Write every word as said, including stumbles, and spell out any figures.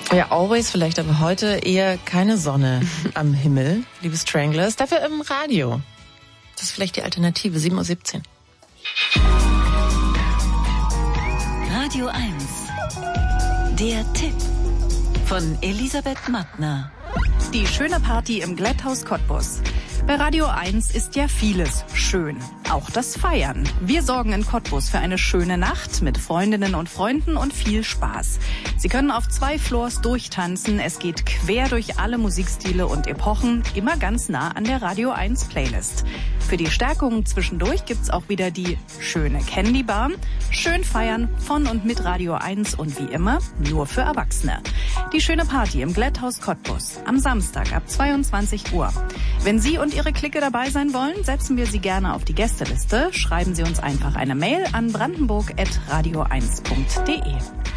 Ja, always vielleicht, aber heute eher keine Sonne am Himmel, liebe Stranglers. Dafür im Radio. Das ist vielleicht die Alternative, sieben Uhr siebzehn. Radio eins. Der Tipp von Elisabeth Mattner. Die schöne Party im Glätthaus Cottbus. Bei Radio eins ist ja vieles schön. Auch das Feiern. Wir sorgen in Cottbus für eine schöne Nacht mit Freundinnen und Freunden und viel Spaß. Sie können auf zwei Floors durchtanzen. Es geht quer durch alle Musikstile und Epochen, immer ganz nah an der Radio eins Playlist. Für die Stärkung zwischendurch gibt's auch wieder die schöne Candy Bar. Schön feiern von und mit Radio eins und wie immer nur für Erwachsene. Die schöne Party im Glätthaus Cottbus am Samstag ab zweiundzwanzig Uhr. Wenn Sie und Ihre Clique dabei sein wollen, setzen wir Sie gerne auf die Gästeliste. Schreiben Sie uns einfach eine Mail an brandenburg at radio eins punkt de.